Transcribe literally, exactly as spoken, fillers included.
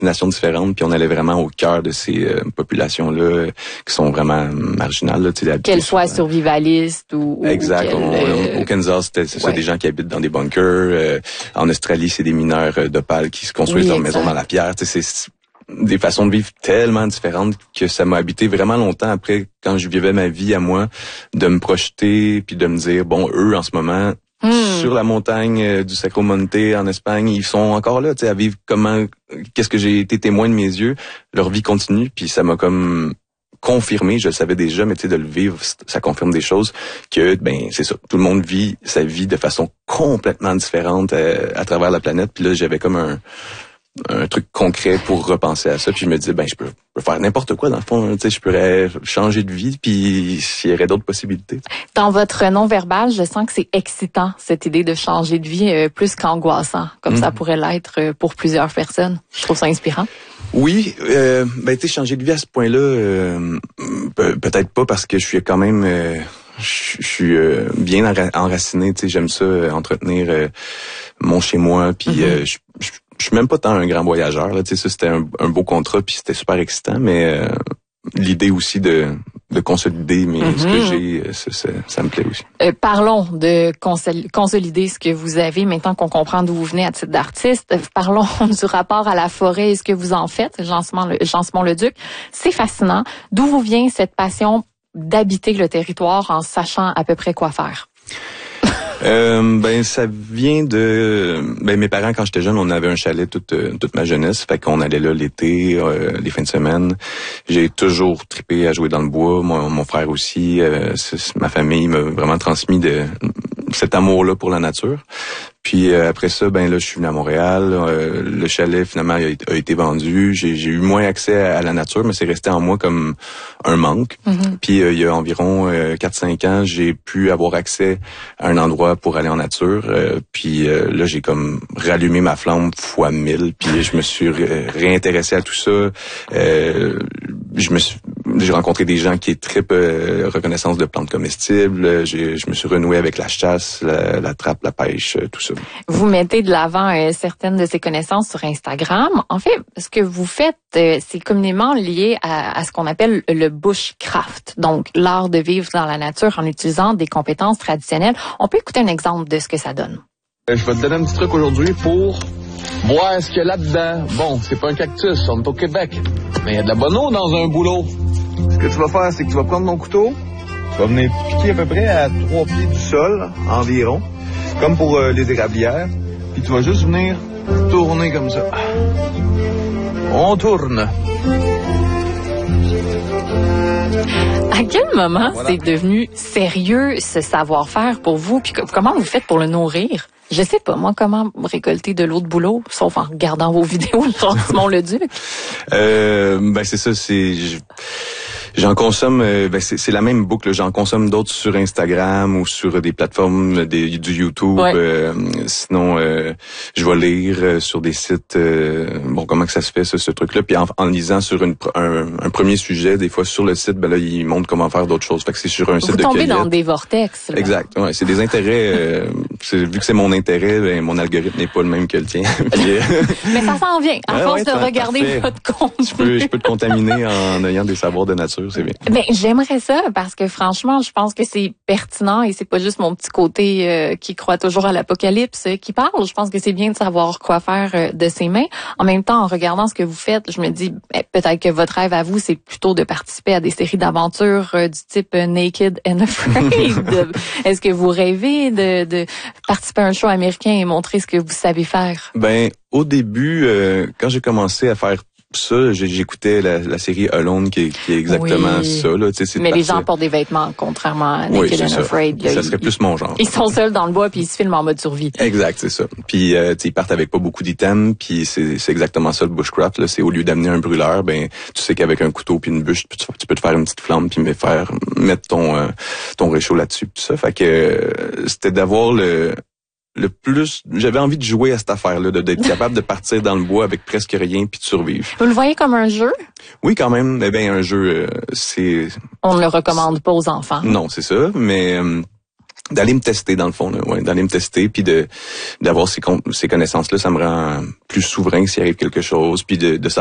destinations différentes, puis on allait vraiment au cœur de ces euh, populations-là euh, qui sont vraiment marginales. Là, qu'elles soient survivalistes ou... Exact. Ou on, euh... au Kansas, c'était, c'est ouais. ça, des gens qui habitent dans des bunkers. Euh, en Australie, c'est des mineurs euh, d'opale qui se construisent oui, leur maison dans la pierre. Tu sais, c'est des façons de vivre tellement différentes que ça m'a habité vraiment longtemps après, quand je vivais ma vie à moi, de me projeter puis de me dire, bon, eux, en ce moment... Hmm. Sur la montagne euh, du Sacro Monte en Espagne, ils sont encore là, tu sais, à vivre comment, qu'est-ce que j'ai été témoin de mes yeux. Leur vie continue, puis ça m'a comme confirmé, je le savais déjà, mais tu sais, de le vivre, ça confirme des choses que, ben, c'est ça. Tout le monde vit sa vie de façon complètement différente euh, à travers la planète. Puis là, j'avais comme un un truc concret pour repenser à ça, puis je me disais ben je peux, je peux faire n'importe quoi dans le fond, tu sais, je pourrais changer de vie, puis s'il y aurait d'autres possibilités. Dans votre non-verbal, je sens que c'est excitant cette idée de changer de vie euh, plus qu'angoissant, comme mmh. ça pourrait l'être euh, pour plusieurs personnes. Je trouve ça inspirant. Oui, euh, ben tu sais, changer de vie à ce point-là, euh, pe- peut-être pas parce que je suis quand même euh, je suis euh, bien enraciné, tu sais, j'aime ça euh, entretenir euh, mon chez moi, puis mmh. euh, je je suis même pas tant un grand voyageur, là, tu sais, ça c'était un, un beau contrat puis c'était super excitant, mais euh, l'idée aussi de de consolider mes mm-hmm. ce que j'ai, ça, ça, ça me plaît aussi. Euh, parlons de consol- consolider ce que vous avez maintenant qu'on comprend d'où vous venez à titre d'artiste. Euh, parlons du rapport à la forêt et ce que vous en faites, Jean-Simon-le-Duc. C'est fascinant. D'où vous vient cette passion d'habiter le territoire en sachant à peu près quoi faire? Euh, ben ça vient de ben mes parents quand j'étais jeune, on avait un chalet toute toute ma jeunesse, fait qu'on allait là l'été, euh, les fins de semaine. J'ai toujours trippé à jouer dans le bois, mon, mon frère aussi, euh, ma famille m'a vraiment transmis de cet amour-là pour la nature. Puis euh, après ça, ben là, je suis venu à Montréal. Euh, le chalet finalement a, a été vendu. J'ai, j'ai eu moins accès à, à la nature, mais c'est resté en moi comme un manque. Mm-hmm. Puis euh, il y a environ euh, quatre cinq ans, j'ai pu avoir accès à un endroit pour aller en nature. Euh, puis euh, là, j'ai comme rallumé ma flamme fois mille. Puis je me suis ré- réintéressé à tout ça. Euh, je me suis, j'ai rencontré des gens qui trippent euh, reconnaissance de plantes comestibles. J'ai, je me suis renoué avec la chasse, la, la trappe, la pêche, tout ça. Vous mettez de l'avant euh, certaines de ces connaissances sur Instagram. En fait, ce que vous faites, euh, c'est communément lié à, à ce qu'on appelle le bushcraft, donc l'art de vivre dans la nature en utilisant des compétences traditionnelles. On peut écouter un exemple de ce que ça donne. Je vais te donner un petit truc aujourd'hui pour voir ce qu'il y a là-dedans. Bon, c'est pas un cactus, on est au Québec, mais il y a de la bonne eau dans un boulot. Ce que tu vas faire, c'est que tu vas prendre ton couteau, tu vas venir piquer à peu près à trois pieds du sol environ, comme pour euh, les érablières, puis tu vas juste venir tourner comme ça. On tourne. À quel moment voilà. c'est devenu sérieux ce savoir-faire pour vous? Puis comment vous faites pour le nourrir? Je sais pas, moi, comment récolter de l'eau de bouleau, sauf en regardant vos vidéos de Jean-Simon-le-Duc? Euh, ben c'est ça, c'est... Je... J'en consomme, euh, ben c'est, c'est la même boucle. J'en consomme d'autres sur Instagram ou sur des plateformes des, du YouTube. Ouais. Euh, sinon, euh, je vais lire euh, sur des sites. Euh, bon, comment que ça se fait ça, ce truc-là. Puis en, en lisant sur une, un, un premier sujet, des fois sur le site, ben là, ils montrent comment faire d'autres choses. Fait que c'est sur un Vous site de tombez cueillette. Dans des vortex. Là. Exact. Ouais, c'est des intérêts. Euh, c'est, vu que c'est mon intérêt, ben, mon algorithme n'est pas le même que le tien. Puis, euh... Mais ça s'en vient. À ouais, force ouais, de regarder parfait. Votre contenu. Je peux, je peux te contaminer en ayant des savoirs de nature. C'est bien. Ben, j'aimerais ça parce que franchement, je pense que c'est pertinent et c'est pas juste mon petit côté euh, qui croit toujours à l'apocalypse euh, qui parle. Je pense que c'est bien de savoir quoi faire euh, de ses mains. En même temps, en regardant ce que vous faites, je me dis ben, peut-être que votre rêve à vous, c'est plutôt de participer à des séries d'aventures euh, du type euh, Naked and Afraid. Est-ce que vous rêvez de, de participer à un show américain et montrer ce que vous savez faire? Ben, au début, euh, quand j'ai commencé à faire ça, j'écoutais la, la série Alone qui est, qui est exactement oui. ça. Là, c'est mais les gens portent des vêtements, contrairement à oui, Naked and Afraid. Là, ça serait ils, plus mon genre. Ils sont seuls dans le bois puis ils se filment en mode survie. Exact, c'est ça. Puis euh, ils partent avec pas beaucoup d'items, puis c'est, c'est exactement ça le bushcraft. Là, c'est au lieu d'amener un brûleur, ben tu sais qu'avec un couteau puis une bûche, tu, tu peux te faire une petite flamme puis me faire mettre ton euh, ton réchaud là-dessus, tout ça. Fait que euh, c'était d'avoir le Le plus, j'avais envie de jouer à cette affaire-là, de, d'être capable de partir dans le bois avec presque rien puis de survivre. Vous le voyez comme un jeu? Oui, quand même. Eh bien, un jeu, euh, c'est... On ne le recommande pas aux enfants. Non, c'est ça, mais... Euh, d'aller me tester dans le fond, là, ouais, d'aller me tester, puis de d'avoir ces, ces connaissances-là, ça me rend plus souverain s'il arrive quelque chose, puis de, de